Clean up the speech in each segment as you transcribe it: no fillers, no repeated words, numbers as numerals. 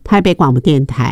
台北广播电台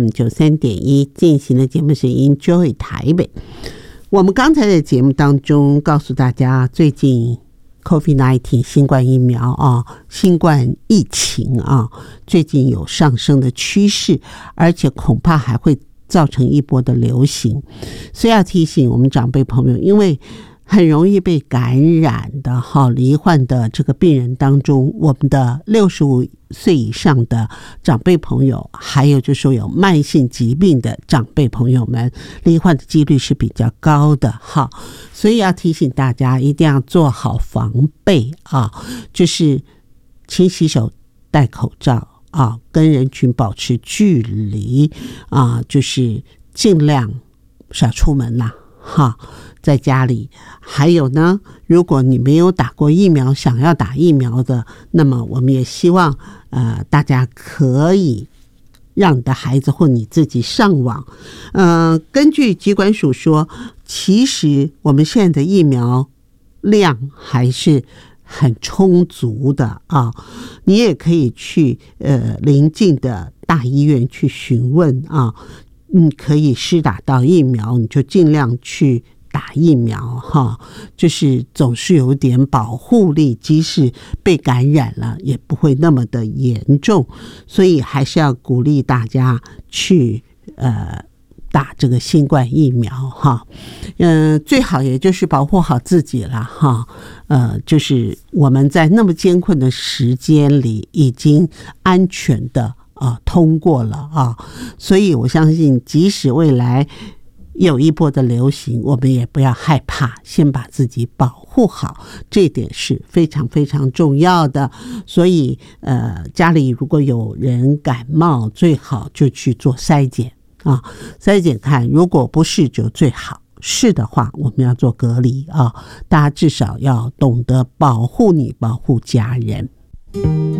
FM93.1 进行的节目是 Enjoy 台北。我们刚才的节目当中告诉大家，最近 COVID-19 新冠疫苗啊，新冠疫情啊，最近有上升的趋势，而且恐怕还会造成一波的流行，所以要提醒我们长辈朋友，因为很容易被感染的罹患的这个病人当中，我们的65岁以上的长辈朋友，还有就是说有慢性疾病的长辈朋友们，罹患的几率是比较高的哈，所以要提醒大家一定要做好防备啊，就是勤洗手、戴口罩啊，跟人群保持距离啊，就是尽量少出门啦哈，在家里。还有呢，如果你没有打过疫苗，想要打疫苗的，那么我们也希望大家可以让你的孩子或你自己上网。根据疾管署说，其实我们现在的疫苗量还是很充足的啊，你也可以去邻近的大医院去询问啊，可以施打到疫苗，你就尽量去打疫苗哈，就是总是有点保护力，即使被感染了也不会那么的严重，所以还是要鼓励大家去打这个新冠疫苗哈，最好也就是保护好自己了哈，就是我们在那么艰困的时间里已经安全的通过了啊，所以我相信即使未来有一波的流行，我们也不要害怕，先把自己保护好，这点是非常非常重要的。所以家里如果有人感冒，最好就去做筛检啊，筛检看，如果不是就最好，是的话我们要做隔离啊，大家至少要懂得保护你，保护家人。